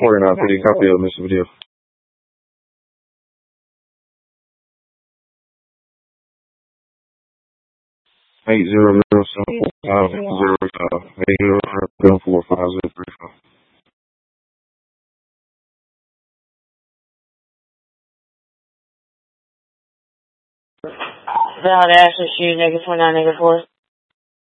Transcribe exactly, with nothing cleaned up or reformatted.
forty-nine fifty, copy of Mister Video. Eight zero zero seven four five zero five. Eight zero seven four five zero three five. Valid Ashley Street, negative four nine, negative four.